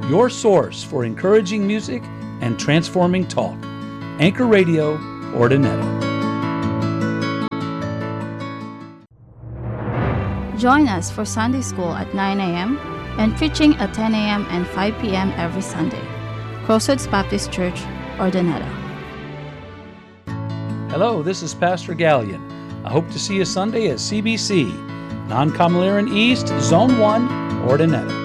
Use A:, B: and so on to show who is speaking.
A: your source for encouraging music and transforming talk. Anchor Radio, Ordinetto.
B: Join us for Sunday School at 9 a.m. and preaching at 10 a.m. and 5 p.m. every Sunday. Crossroads Baptist Church, Ordinetto.
A: Hello, this is Pastor Gallion. I hope to see you Sunday at CBC, Non-Comalaran East, Zone 1, Ordinetto.